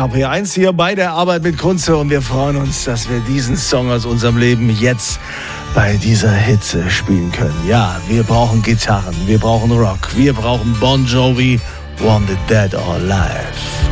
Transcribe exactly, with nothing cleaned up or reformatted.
H P eins hier bei der Arbeit mit Kunze und wir freuen uns, dass wir diesen Song aus unserem Leben jetzt bei dieser Hitze spielen können. Ja, wir brauchen Gitarren, wir brauchen Rock, wir brauchen Bon Jovi, Wanted Dead or Alive.